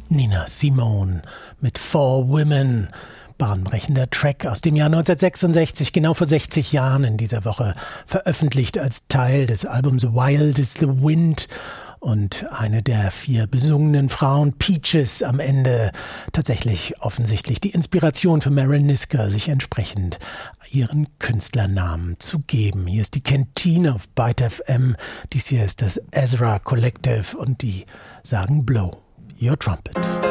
Nina Simone mit Four Women. Bahnbrechender Track aus dem Jahr 1966, genau vor 60 Jahren in dieser Woche, veröffentlicht als Teil des Albums Wild is the Wind. Und eine der 4 besungenen Frauen, Peaches, am Ende tatsächlich offensichtlich die Inspiration für Meryl Nisker, sich entsprechend ihren Künstlernamen zu geben. Hier ist die Kantine auf Byte FM, dies hier ist das Ezra Collective und die sagen Blow Your Trumpet.